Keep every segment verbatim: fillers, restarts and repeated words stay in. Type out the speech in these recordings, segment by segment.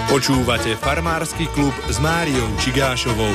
Počúvate Farmársky klub s Máriou Čigášovou.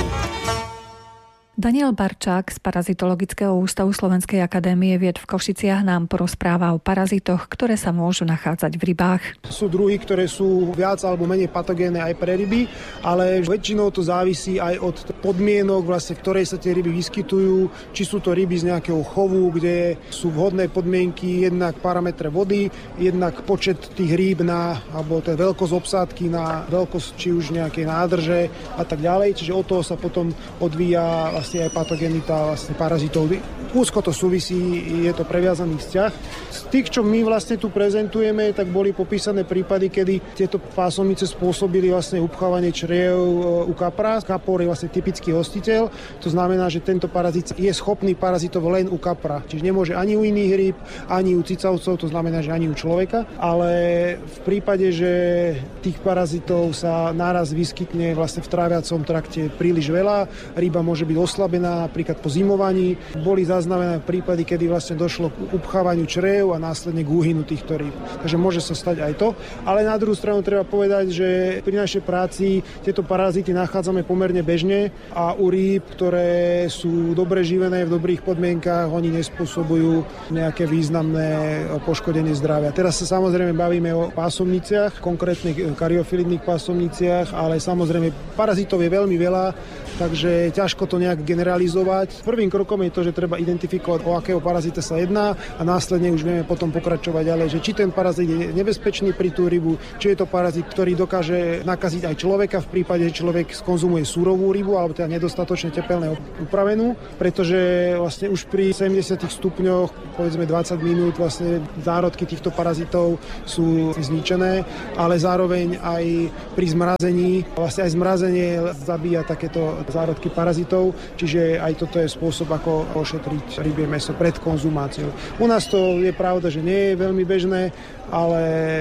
Daniel Barčák z Parazitologického ústavu Slovenskej akadémie vied v Košiciach nám porozpráva o parazitoch, ktoré sa môžu nachádzať v rybách. Sú druhy, ktoré sú viac alebo menej patogénne aj pre ryby, ale väčšinou to závisí aj od podmienok, vlastne, v ktorej sa tie ryby vyskytujú. Či sú to ryby z nejakého chovu, kde sú vhodné podmienky, jednak parametre vody, jednak počet tých rýb na, alebo tá veľkosť obsádky na veľkosť či už nejakej nádrže a tak ďalej. Čiže od toho sa potom odvíja vlastne aj patogenita vlastne parazitov. Úzko to súvisí, je to previazaný vzťah. Z tých, čo my vlastne tu prezentujeme, tak boli popísané prípady, kedy tieto pásomnice spôsobili vlastne upchávanie čriev u kapra. Kapor je vlastne typický hostiteľ, to znamená, že tento parazit je schopný parazitov len u kapra. Čiže nemôže ani u iných rýb, ani u cicavcov, to znamená, že ani u človeka. Ale v prípade, že tých parazitov sa naraz vyskytne vlastne v tráviacom trakte príliš veľa, ryba môže byť oslabená napríklad po zimovaní. Boli zaznamenané prípady, kedy vlastne došlo k upchávaniu čriev a následne k úhynu týchto rýb. Takže môže sa stať aj to. Ale na druhú stranu treba povedať, že pri našej práci tieto parazity nachádzame pomerne bežne a u rýb, ktoré sú dobre živené v dobrých podmienkách, oni nespôsobujú nejaké významné poškodenie zdravia. Teraz sa samozrejme bavíme o pásomniciach, konkrétne kariofilidných pásomniciach, ale samozrejme parazitov je veľmi veľa, takže ťažko to nejak generalizovať. Prvým krokom je to, že treba identifikovať, o akého parazita sa jedná a následne už vieme potom pokračovať ďalej, že či ten parazit je nebezpečný pri tú rybu, či je to parazit, ktorý dokáže nakaziť aj človeka v prípade, že človek skonzumuje súrovú rybu alebo teda nedostatočne tepelne upravenú, pretože vlastne už pri sedemdesiatich stupňoch, povedzme dvadsať minút, vlastne zárodky týchto parazitov sú zničené, ale zároveň aj pri zmrazení, vlastne aj zmrazenie zabíja takéto zárodky parazitov, čiže aj toto je spôsob, ako ošetriť rybie mäso pred konzumáciou. U nás to je pravda, že nie je veľmi bežné, ale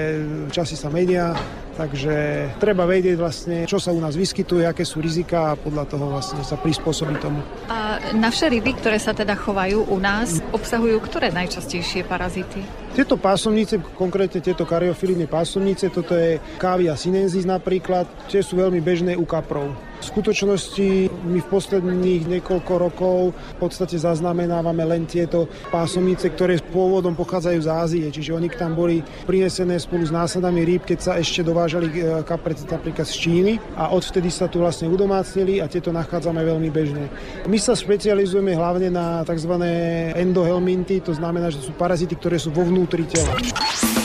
časy sa menia, takže treba vedieť vlastne, čo sa u nás vyskytuje, aké sú riziká a podľa toho vlastne sa prispôsobiť tomu. A naše ryby, ktoré sa teda chovajú u nás, obsahujú ktoré najčastejšie parazity? Tieto pásomnice, konkrétne tieto kariofilidné pásomnice, toto je Cavia sinensis napríklad, tie sú veľmi bežné u kaprov. V skutočnosti my v posledných niekoľko rokov v podstate zaznamenávame len tieto pásomnice, ktoré pôvodom pochádzajú z Ázie, čiže oni tam boli prinesené spolu s násadami rýb, keď sa ešte dovážali kapreci napríklad z Číny a odvtedy sa tu vlastne udomácnili a tieto nachádzame veľmi bežne. My sa špecializujeme hlavne na tzv. Endohelminty, to znamená, že sú parazity, ktoré sú vo vnútri tela.